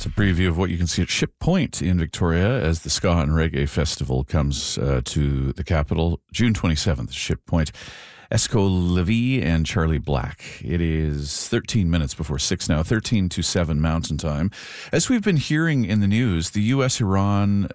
It's a preview of what you can see at Ship Point in Victoria as the Ska and Reggae Festival comes to the capital. June 27th, Ship Point. Esco Levy and Charlie Black. It is 13 minutes before 6 now, 13 to 7 Mountain Time. As we've been hearing in the news, the U.S. and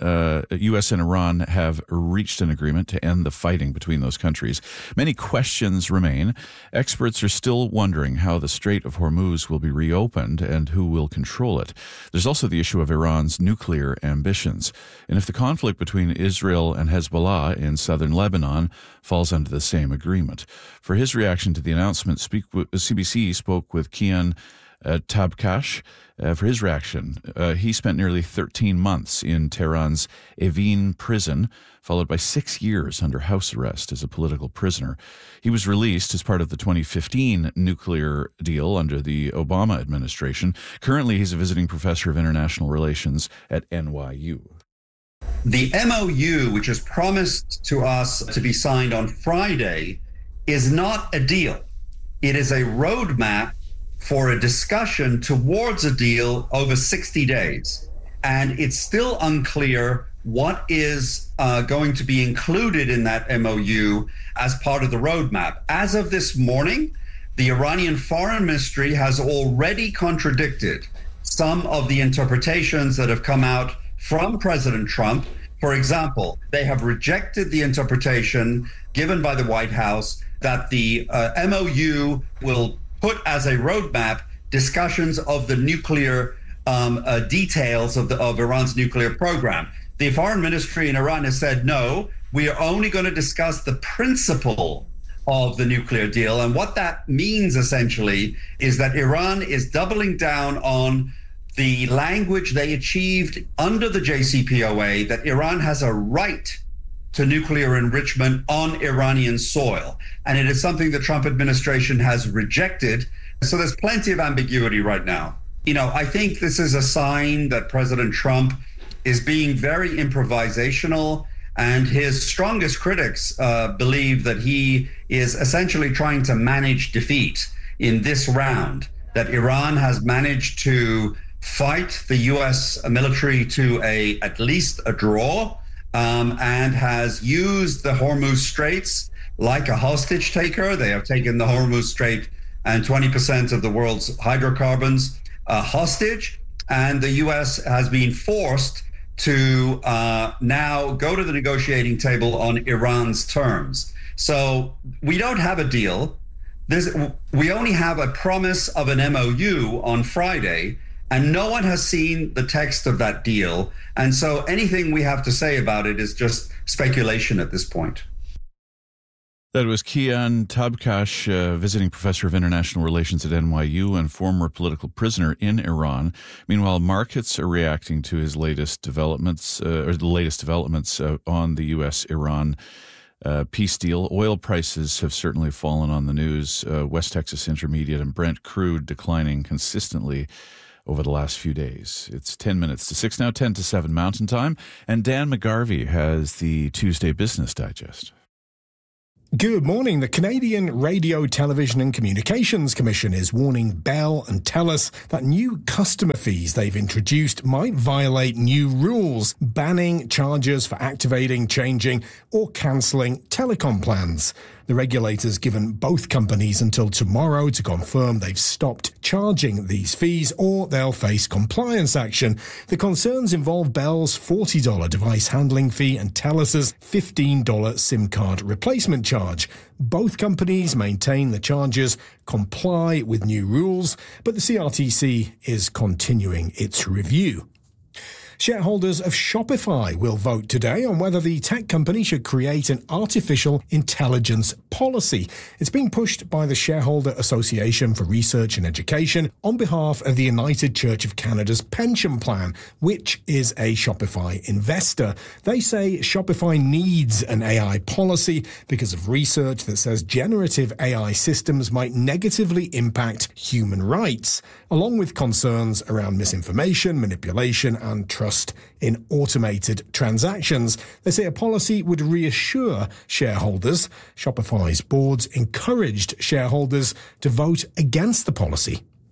Iran have reached an agreement to end the fighting between those countries. Many questions remain. Experts are still wondering how the Strait of Hormuz will be reopened and who will control it. There's also the issue of Iran's nuclear ambitions. And if the conflict between Israel and Hezbollah in southern Lebanon falls under the same agreement. For his reaction to the announcement, CBC spoke with Kian Tabkash. For his reaction, he spent nearly 13 months in Tehran's Evin prison, followed by 6 years under house arrest as a political prisoner. He was released as part of the 2015 nuclear deal under the Obama administration. Currently, he's a visiting professor of international relations at NYU. The MOU, which is promised to us to be signed on Friday, is not a deal. It is a roadmap for a discussion towards a deal over 60 days. And it's still unclear what is going to be included in that MOU as part of the roadmap. As of this morning, the Iranian Foreign Ministry has already contradicted some of the interpretations that have come out from President Trump. For example, they have rejected the interpretation given by the White House that the MOU will put as a roadmap discussions of the nuclear details of Iran's nuclear program. The foreign ministry in Iran has said, no, we are only going to discuss the principle of the nuclear deal. And what that means essentially is that Iran is doubling down on the language they achieved under the JCPOA, that Iran has a right to nuclear enrichment on Iranian soil. And it is something the Trump administration has rejected. So there's plenty of ambiguity right now. You know, I think this is a sign that President Trump is being very improvisational, and his strongest critics believe that he is essentially trying to manage defeat in this round, that Iran has managed to fight the U.S. military to at least a draw, and has used the Hormuz Straits like a hostage taker. They have taken the Hormuz Strait and 20% of the world's hydrocarbons hostage, and the U.S. has been forced to now go to the negotiating table on Iran's terms. So we don't have a deal. We only have a promise of an MOU on Friday, and no one has seen the text of that deal. And so anything we have to say about it is just speculation at this point. That was Kian Tabkash, visiting professor of international relations at NYU and former political prisoner in Iran. Meanwhile, markets are reacting to his latest developments, on the U.S.-Iran peace deal. Oil prices have certainly fallen on the news. West Texas Intermediate and Brent crude declining consistently over the last few days. It's 10 minutes to 6 now, 10 to 7 Mountain Time. And Dan McGarvey has the Tuesday Business Digest. Good morning. The Canadian Radio, Television and Communications Commission is warning Bell and TELUS that new customer fees they've introduced might violate new rules, banning charges for activating, changing or cancelling telecom plans. The regulator's given both companies until tomorrow to confirm they've stopped charging these fees or they'll face compliance action. The concerns involve Bell's $40 device handling fee and TELUS's $15 SIM card replacement charge. Both companies maintain the charges comply with new rules, but the CRTC is continuing its review. Shareholders of Shopify will vote today on whether the tech company should create an artificial intelligence policy. It's being pushed by the Shareholder Association for Research and Education on behalf of the United Church of Canada's pension plan, which is a Shopify investor. They say Shopify needs an AI policy because of research that says generative AI systems might negatively impact human rights, along with concerns around misinformation, manipulation, and trust in automated transactions. They say a policy would reassure shareholders. Shopify's boards encouraged shareholders to vote against the policy.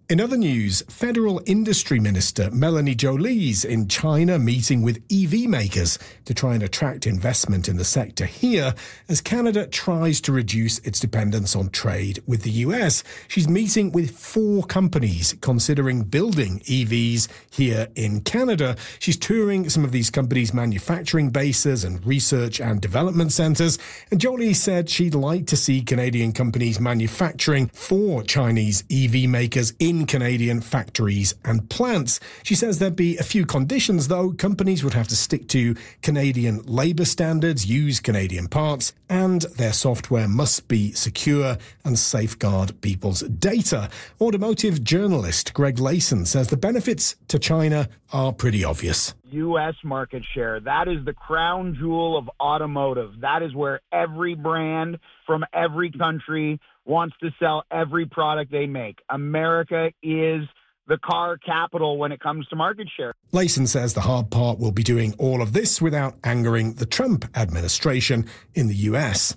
In other news, Federal Industry Minister Melanie Joly's in China meeting with EV makers to try and attract investment in the sector here as Canada tries to reduce its dependence on trade with the US. She's meeting with 4 companies considering building EVs here in Canada. She's touring some of these companies' manufacturing bases and research and development centres. And Joly said she'd like to see Canadian companies manufacturing for Chinese EV makers in Canadian factories and plants. She says there'd be a few conditions, though. Companies would have to stick to Canadian labour standards, use Canadian parts, and their software must be secure and safeguard people's data. Automotive journalist Greg Layson says the benefits to China are pretty obvious. U.S. market share, that is the crown jewel of automotive. That is where every brand from every country wants to sell every product they make. America is the car capital when it comes to market share. Layson says the hard part will be doing all of this without angering the Trump administration in the US.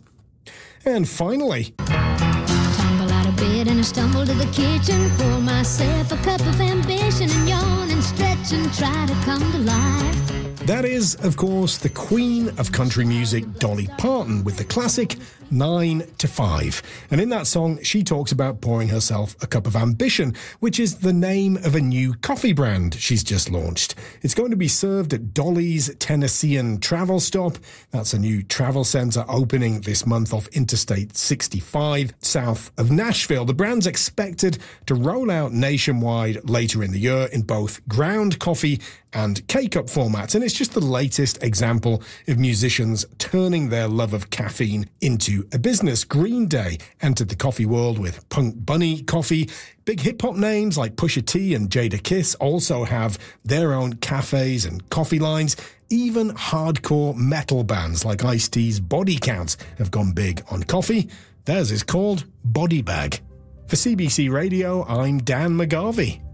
And finally, tumble out of bed and I stumble to the kitchen, pour myself a cup of ambition and yawn and stretch and try to come to life. That is, of course, the queen of country music, Dolly Parton, with the classic 9 to 5. And in that song, she talks about pouring herself a cup of ambition, which is the name of a new coffee brand she's just launched. It's going to be served at Dolly's Tennessean Travel Stop. That's a new travel centre opening this month off Interstate 65, south of Nashville. The brand's expected to roll out nationwide later in the year in both ground coffee and K-Cup formats. And it's just the latest example of musicians turning their love of caffeine into a business. Green Day entered the coffee world with Punk Bunny coffee. Big hip-hop names like Pusha T and Jada Kiss also have their own cafes and coffee lines. Even hardcore metal bands like Ice-T's Body Count have gone big on coffee. Theirs is called Body Bag. For CBC Radio, I'm Dan McGarvey.